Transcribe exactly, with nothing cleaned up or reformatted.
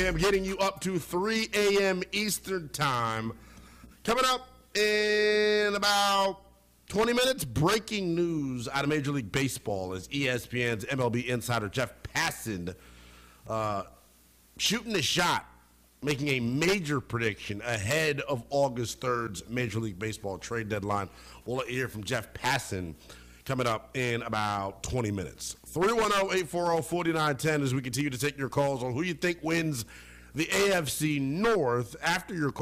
I'm getting you up to three a.m. Eastern Time. Coming up in about twenty minutes, breaking news out of Major League Baseball as E S P N's M L B insider Jeff Passan uh, shooting a shot, making a major prediction ahead of August third's Major League Baseball trade deadline. We'll let you hear from Jeff Passan coming up in about twenty minutes. three one zero, eight four zero, four nine one zero as we continue to take your calls on who you think wins the A F C North after your call.